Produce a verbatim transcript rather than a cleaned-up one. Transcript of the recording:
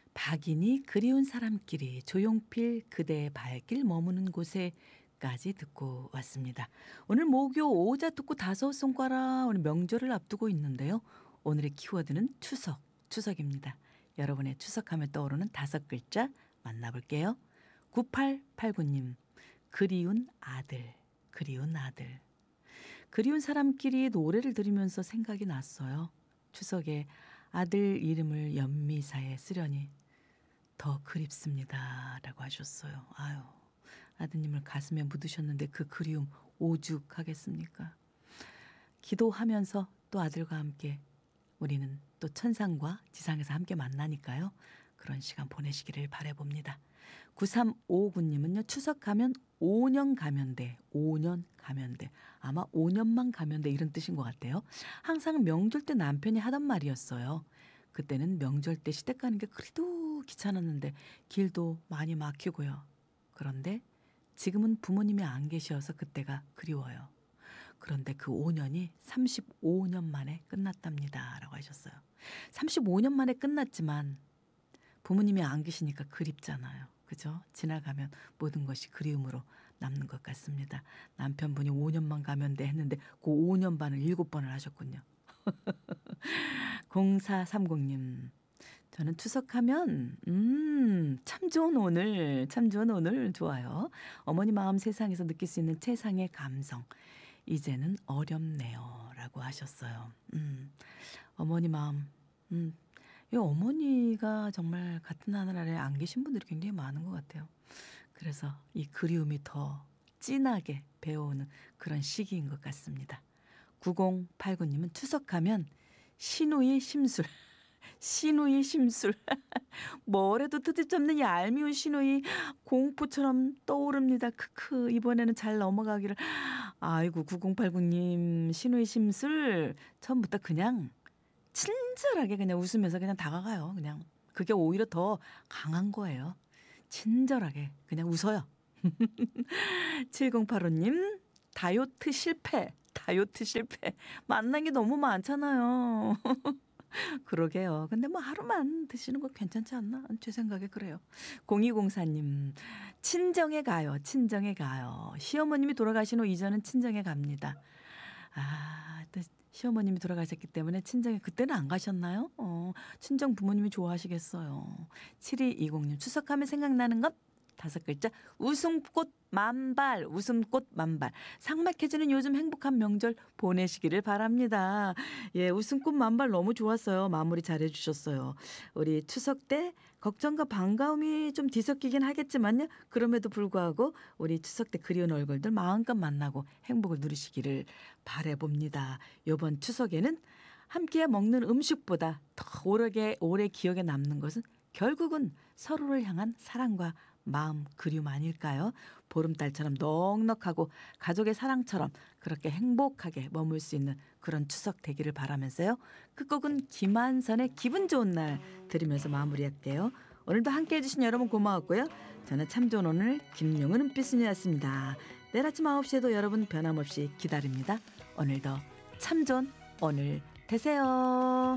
박인이 그리운 사람끼리 조용필 그대의 발길 머무는 곳에까지 듣고 왔습니다. 오늘 목요 오자 듣고 다섯 손가락 오늘 명절을 앞두고 있는데요. 오늘의 키워드는 추석, 추석입니다. 여러분의 추석하면 떠오르는 다섯 글자 만나볼게요. 구팔팔구 님, 그리운 아들, 그리운 아들. 그리운 사람끼리 노래를 들으면서 생각이 났어요. 추석에 아들 이름을 연미사에 쓰려니 더 그립습니다 라고 하셨어요. 아유, 아드님을 가슴에 묻으셨는데 그 그리움 오죽하겠습니까? 기도하면서 또 아들과 함께 우리는 또 천상과 지상에서 함께 만나니까요. 그런 시간 보내시기를 바라봅니다. 구삼오구 님은요. 추석 가면 오 년 가면 돼. 오 년 가면 돼. 아마 오 년만 가면 돼 이런 뜻인 것 같아요. 항상 명절 때 남편이 하던 말이었어요. 그때는 명절 때 시댁 가는 게 그리도 귀찮았는데 길도 많이 막히고요. 그런데 지금은 부모님이 안 계셔서 그때가 그리워요. 그런데 그 오 년이 삼십오 년 만에 끝났답니다 라고 하셨어요. 삼십오 년 만에 끝났지만 부모님이 안 계시니까 그립잖아요. 그죠? 지나가면 모든 것이 그리움으로 남는 것 같습니다. 남편분이 오 년만 가면 돼 했는데 그 오 년 반을 일곱 번을 하셨군요. 공사삼공 님, 저는 추석하면 음, 참 좋은 오늘, 참 좋은 오늘 좋아요. 어머니 마음 세상에서 느낄 수 있는 최상의 감성. 이제는 어렵네요 라고 하셨어요. 음, 어머니 마음, 음, 이 어머니가 정말 같은 하늘 아래 안 계신 분들이 굉장히 많은 것 같아요. 그래서 이 그리움이 더 진하게 배어오는 그런 시기인 것 같습니다. 구공팔구 님은 추석하면 시누이 심술, 시누이 심술. 뭐래도 트집 잡는 얄미운 시누이 공포처럼 떠오릅니다. 크크 이번에는 잘 넘어가기를. 아이고 구공팔구 님 시누이 심술 처음부터 그냥 친절하게 그냥 웃으면서 그냥 다가가요. 그냥 그게 오히려 더 강한 거예요. 친절하게 그냥 웃어요. 칠공팔오 님 다이어트 실패. 다이어트 실패. 만난 게 너무 많잖아요. 그러게요. 근데 뭐 하루만 드시는 거 괜찮지 않나? 제 생각에 그래요. 공이공사 님 친정에 가요. 친정에 가요. 시어머님이 돌아가신 후 이전은 친정에 갑니다. 아, 또 시어머님이 돌아가셨기 때문에 친정에 그때는 안 가셨나요? 어, 친정 부모님이 좋아하시겠어요. 칠이이공 님 추석하면 생각나는 것 다섯 글자 웃음꽃 만발 웃음꽃 만발 삭막해지는 요즘 행복한 명절 보내시기를 바랍니다. 예, 웃음꽃 만발 너무 좋았어요. 마무리 잘해 주셨어요. 우리 추석 때 걱정과 반가움이 좀 뒤섞이긴 하겠지만요. 그럼에도 불구하고 우리 추석 때 그리운 얼굴들 마음껏 만나고 행복을 누리시기를 바라봅니다. 이번 추석에는 함께 먹는 음식보다 더 오래, 오래 기억에 남는 것은 결국은 서로를 향한 사랑과 마음 그리움 아닐까요? 보름달처럼 넉넉하고 가족의 사랑처럼 그렇게 행복하게 머물 수 있는 그런 추석 되기를 바라면서요. 끝곡은 김한선의 기분 좋은 날 들으면서 마무리할게요. 오늘도 함께해 주신 여러분 고마웠고요. 저는 참 좋은 오늘 김용은 은빛순이었습니다. 내일 아침 아홉 시에도 여러분 변함없이 기다립니다. 오늘도 참 좋은 오늘 되세요.